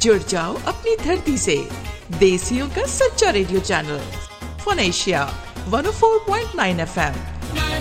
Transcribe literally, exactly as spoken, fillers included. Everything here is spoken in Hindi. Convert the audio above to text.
जुड़ जाओ अपनी धरती से। देसियों का सच्चा radio channel fun Asia one O four point nine F M.